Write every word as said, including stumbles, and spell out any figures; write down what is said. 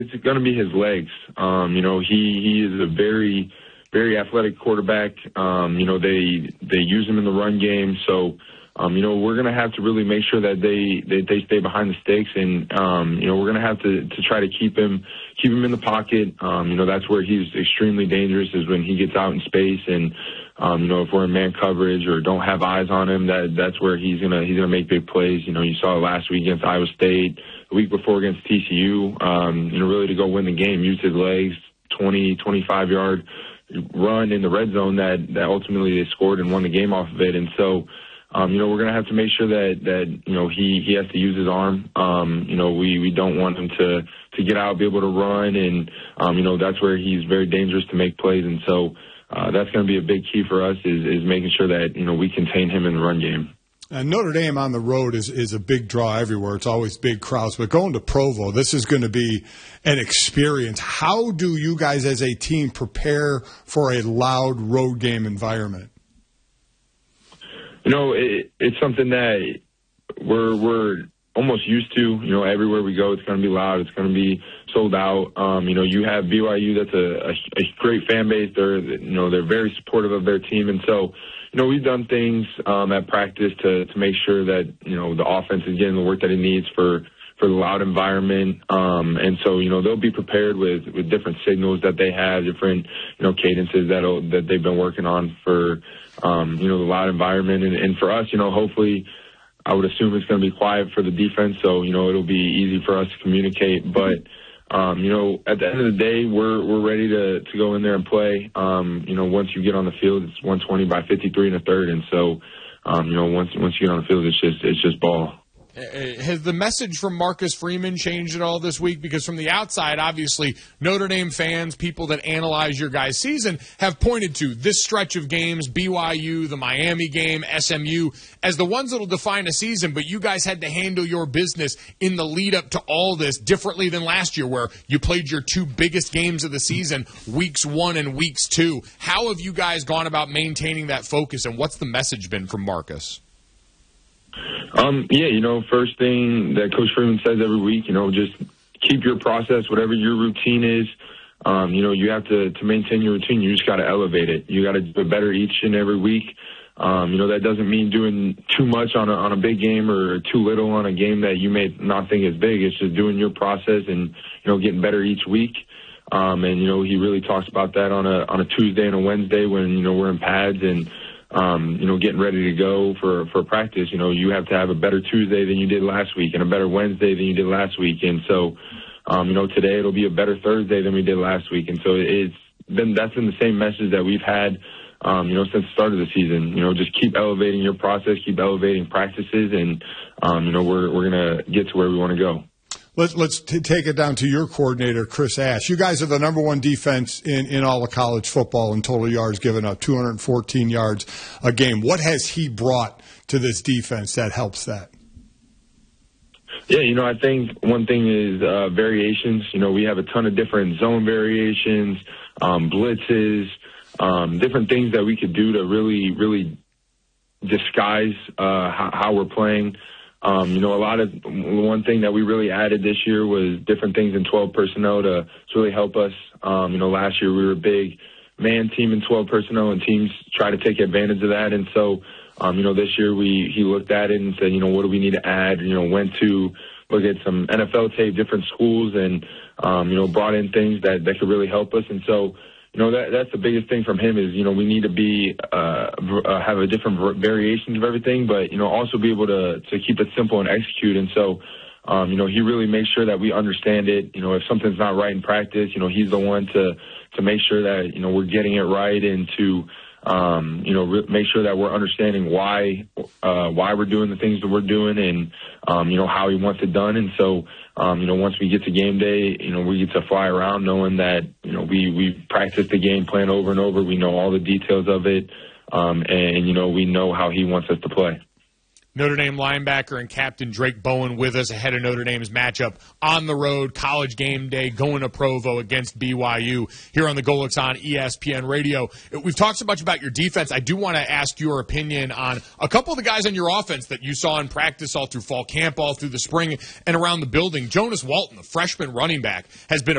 it's going to be his legs. Um, you know, he, he is a very, very athletic quarterback. Um, you know, they they use him in the run game. So, um, you know, we're going to have to really make sure that they, they, they stay behind the sticks. And, um, you know, we're going to have to, to try to keep him keep him in the pocket. Um, you know, that's where he's extremely dangerous is when he gets out in space. And, um, you know, if we're in man coverage or don't have eyes on him, that that's where he's going to he's gonna make big plays. You know, you saw it last week against Iowa State, the week before against T C U, um, you know, really to go win the game, use his legs, twenty, twenty-five yard run in the red zone that, that ultimately they scored and won the game off of it. And so, um, you know, we're going to have to make sure that, that, you know, he, he has to use his arm. Um, you know, we, we don't want him to, to get out, be able to run. And, um, you know, that's where he's very dangerous to make plays. And so, uh, that's going to be a big key for us is, is making sure that, you know, we contain him in the run game. And Notre Dame on the road is, is a big draw everywhere. It's always big crowds. But going to Provo, this is going to be an experience. How do you guys as a team prepare for a loud road game environment? You know, it, it's something that we're we're almost used to. You know, everywhere we go, it's going to be loud. It's going to be sold out. Um, you know, you have B Y U. That's a, a, a great fan base. They're you know they're very supportive of their team, and so. You know, we've done things um, at practice to, to make sure that, you know, the offense is getting the work that it needs for, for the loud environment. Um, and so, you know, they'll be prepared with, with different signals that they have, different, you know, cadences that'll, that they've been working on for, um, you know, the loud environment. And, and for us, you know, hopefully I would assume it's going to be quiet for the defense. So, you know, it'll be easy for us to communicate. But, Um, you know, at the end of the day, we're we're ready to, to go in there and play. Um, you know, once you get on the field, it's one twenty by fifty-three and a third, and so, um, you know, once once you get on the field, it's just it's just ball. Has the message from Marcus Freeman changed at all this week? Because from the outside, obviously, Notre Dame fans, people that analyze your guys' season, have pointed to this stretch of games, B Y U, the Miami game, S M U, as the ones that will define a season, but you guys had to handle your business in the lead up to all this differently than last year where you played your two biggest games of the season, weeks one and weeks two. How have you guys gone about maintaining that focus, and what's the message been from Marcus? Um, yeah, you know, first thing that Coach Freeman says every week, you know, just keep your process, whatever your routine is. Um, you know, you have to, to maintain your routine. You just got to elevate it. You got to do it better each and every week. Um, you know, that doesn't mean doing too much on a, on a big game or too little on a game that you may not think is big. It's just doing your process and, you know, getting better each week. Um, and, you know, he really talks about that on a, on a Tuesday and a Wednesday when, you know, we're in pads and, Um, you know, getting ready to go for, for practice. You know, you have to have a better Tuesday than you did last week and a better Wednesday than you did last week. And so, um, you know, today it'll be a better Thursday than we did last week. And so it's been, that's been the same message that we've had, um, you know, since the start of the season. You know, just keep elevating your process, keep elevating practices, and, um, you know, we're, we're going to get to where we want to go. Let's let's t- take it down to your coordinator, Chris Ash. You guys are the number one defense in, in all of college football in total yards given up, two hundred fourteen yards a game. What has he brought to this defense that helps that? Yeah, you know, I think one thing is uh, variations. You know, we have a ton of different zone variations, um, blitzes, um, different things that we could do to really, really disguise uh, how, how we're playing. Um, you know, a lot of one thing that we really added this year was different things in twelve personnel to, to really help us. Um, you know, last year we were a big man team in twelve personnel, and teams try to take advantage of that. And so, um, you know, this year we he looked at it and said, you know, what do we need to add? You know, went to look at some N F L tape, different schools, and um, you know, brought in things that that could really help us. And so, you know, that that's the biggest thing from him is, you know, we need to be, uh, uh, have a different variations of everything, but, you know, also be able to, to keep it simple and execute. And so, um, you know, he really makes sure that we understand it. You know, if something's not right in practice, you know, he's the one to, to make sure that, you know, we're getting it right and to, um, you know, re- make sure that we're understanding why, uh, why we're doing the things that we're doing and, um, you know, how he wants it done. And so, Um, you know, once we get to game day, you know, we get to fly around knowing that, you know, we, we practice the game plan over and over. We know all the details of it. Um, and, you know, we know how he wants us to play. Notre Dame linebacker and captain Drake Bowen with us ahead of Notre Dame's matchup on the road, college game day, going to Provo against B Y U here on the Golix on E S P N Radio. We've talked so much about your defense. I do want to ask your opinion on a couple of the guys on your offense that you saw in practice all through fall camp, all through the spring, and around the building. Jonas Walton, the freshman running back, has been a